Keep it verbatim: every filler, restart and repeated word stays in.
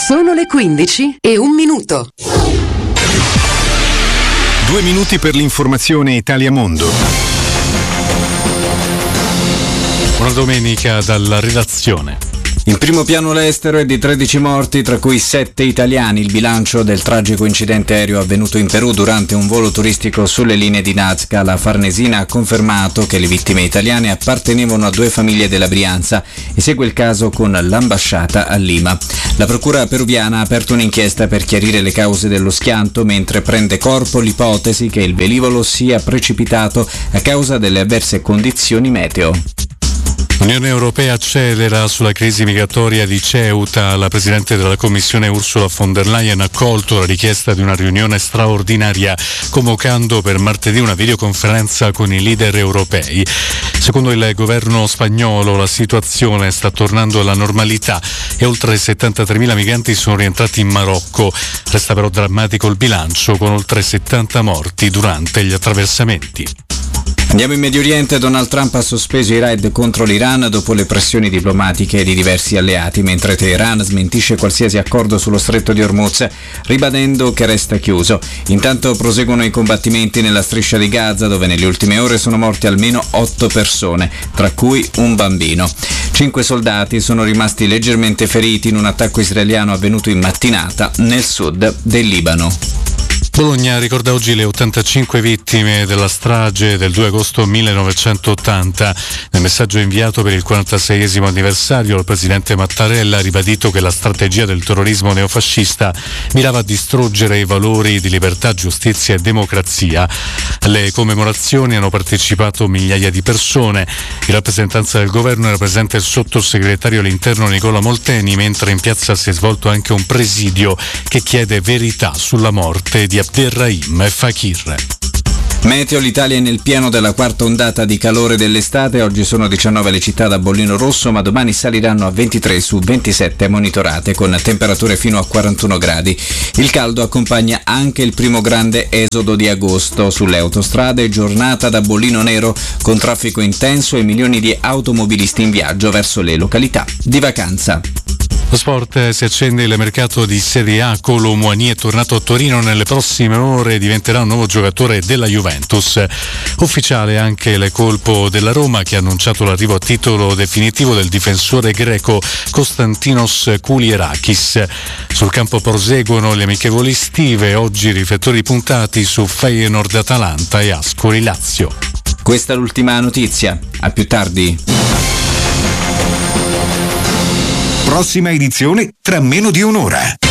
Sono le quindici e un minuto. Due minuti per l'informazione Italia Mondo. Buona domenica dalla redazione. In primo piano l'estero è di tredici morti, tra cui sette italiani. Il bilancio del tragico incidente aereo avvenuto in Perù durante un volo turistico sulle linee di Nazca. La Farnesina ha confermato che le vittime italiane appartenevano a due famiglie della Brianza e segue il caso con l'ambasciata a Lima. La procura peruviana ha aperto un'inchiesta per chiarire le cause dello schianto, mentre prende corpo l'ipotesi che il velivolo sia precipitato a causa delle avverse condizioni meteo. L'Unione Europea accelera sulla crisi migratoria di Ceuta. La Presidente della Commissione Ursula von der Leyen ha accolto la richiesta di una riunione straordinaria, convocando per martedì una videoconferenza con i leader europei. Secondo il governo spagnolo la situazione sta tornando alla normalità e oltre settantatremila migranti sono rientrati in Marocco. Resta però drammatico il bilancio, con oltre settanta morti durante gli attraversamenti. Andiamo in Medio Oriente. Donald Trump ha sospeso i raid contro l'Iran dopo le pressioni diplomatiche di diversi alleati, mentre Teheran smentisce qualsiasi accordo sullo stretto di Hormuz, ribadendo che resta chiuso. Intanto proseguono i combattimenti nella striscia di Gaza, dove nelle ultime ore sono morti almeno otto persone, tra cui un bambino. Cinque soldati sono rimasti leggermente feriti in un attacco israeliano avvenuto in mattinata nel sud del Libano. Bologna ricorda oggi le ottantacinque vittime della strage del due agosto millenovecentottanta. Nel messaggio inviato per il quarantaseiesimo anniversario, il presidente Mattarella ha ribadito che la strategia del terrorismo neofascista mirava a distruggere i valori di libertà, giustizia e democrazia. Alle commemorazioni hanno partecipato migliaia di persone. In rappresentanza del governo era presente il sottosegretario all'interno Nicola Molteni, mentre in piazza si è svolto anche un presidio che chiede verità sulla morte di Abderrahim Fakir. Meteo, l'Italia è nel pieno della quarta ondata di calore dell'estate. Oggi sono diciannove le città da bollino rosso, ma domani saliranno a ventitré su ventisette monitorate, con temperature fino a quarantuno gradi. Il caldo accompagna anche il primo grande esodo di agosto. Sulle autostrade giornata da bollino nero, con traffico intenso e milioni di automobilisti in viaggio verso le località di vacanza. Lo sport, si accende il mercato di Serie A. Kolo Muani è tornato a Torino, nelle prossime ore diventerà un nuovo giocatore della Juventus. Ufficiale anche il colpo della Roma, che ha annunciato l'arrivo a titolo definitivo del difensore greco Konstantinos Kulierakis. Sul campo proseguono le amichevoli estive, oggi riflettori puntati su Feyenoord Atalanta e Ascoli Lazio. Questa è l'ultima notizia, a più tardi. Prossima edizione tra meno di un'ora.